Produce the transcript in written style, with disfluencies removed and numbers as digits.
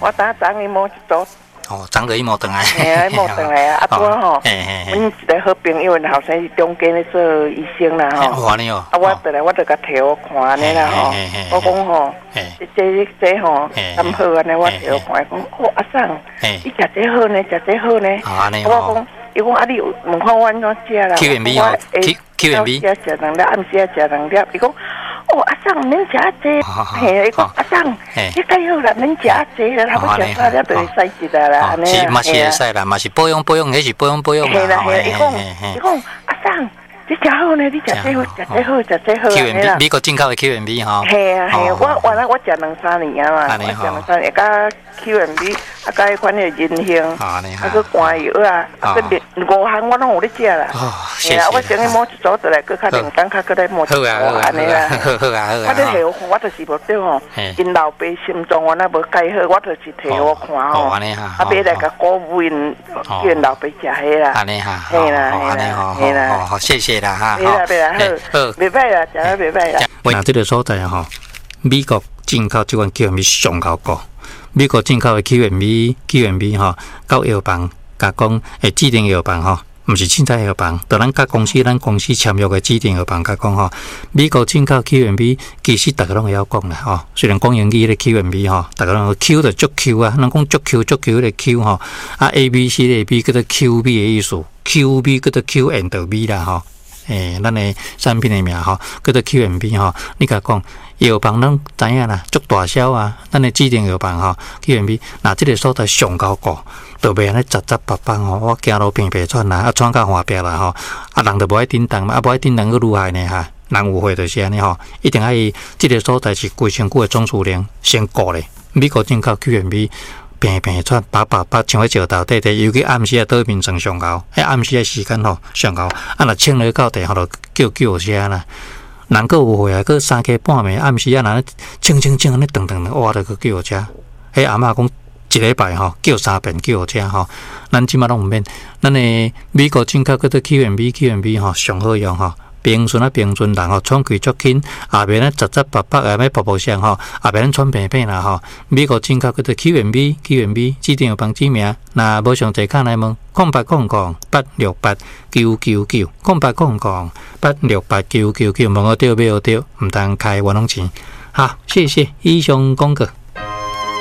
我昨伊摸一组。 哦，长得一模等来。 嘿，一模等来啊！啊，我吼，阮一个好朋友，后生是中间咧做医生啦吼。 哇，你哦。 啊，我回来我就甲摕我看安尼啦吼。我讲吼，这吼，咁好安尼，我摕我看，讲哦，阿婶，你食这好呢，食这好呢。 啊，安尼我讲，伊讲啊，你问看我安怎食啦 ？Q&B 哦，Q&B。 早食两粒，暗时食两粒。伊讲，哦，阿婶免食啊济，嘿，伊讲阿婶，你太好啦，免食啊济啦，差不多食三粒就会使一啦啦，安尼啦。 是，嘛是会使啦，嘛是保养，迄是保养。 嘿啦，伊讲，阿婶。你食好呢？你食这好，食这好，食这好。 Q&B 美国进口的 Q&B 哈。 系啊系啊，我原来我食2-3年啊嘛，我食2-3年，加 Q&B， 啊加迄款的银杏，啊个肝油啊，啊个5项我拢有咧食啦。 谢谢。 我先去摸一组倒来，佮较2工较佮来摸一组安尼啦。 好啊。 我咧摕我就是无对吼，因老爸心脏原来无介好，我就是摕我看吼，啊买来甲鼓舞因老爸食迄啦。 安尼哈。 嘿啦， 嘿啦，好，谢谢。 好，袂歹啦，食得袂歹啦。 那这个所在哈，美国进口这款 Q&B 上高高，美国进口的 Q&B 哈，到药房甲讲，指定药房哈，唔是凊彩药房，就咱公司签约的指定药房甲讲哈，美国进口 Q&B 其实大家拢会晓讲啦吼，虽然讲英语的 Q&B 哈，大家拢 Q 就足 Q 啊，咱讲足 Q 的 Q 哈，啊 ABC 的 B 叫做 QB 的意思 ，QB 叫做 Q&B 啦吼。咱的产品的名吼，叫做 Q&B 吼。你甲讲药房咱知影啦，足大销啊。咱的指定药房吼 ，Q&B， 那这个所在上高高，就袂安尼杂八吼。我行路平白喘啦，啊喘到花壁啦吼，啊人就无爱叮当嘛，啊无爱叮当去愈害呢哈。人有会就是安尼吼，一定爱这个所在是规身躯的总数量先过咧。美国进口 Q&B。平喘，把像喺石头底底，尤其暗时啊倒眠床上高，暗时嘅时间吼上高，啊若清落到地吼就叫声啦。人个有会啊，个3更半暝暗时啊，若清安尼顿哇着去叫声。迄阿嬷讲一礼拜吼叫3遍叫声吼，咱即马拢毋免。咱诶美国进口叫做 Q&B 吼上好用吼。平顺人吼，喘气足轻，后面咧杂八下尾噗声吼，后面咱喘平啦吼。美国进口叫做 Q&B， 指定有帮指名，若无上侪卡来问，0800-868-999 0800-868-999，问我对买对，毋通开冤枉钱。好，谢谢以上广告。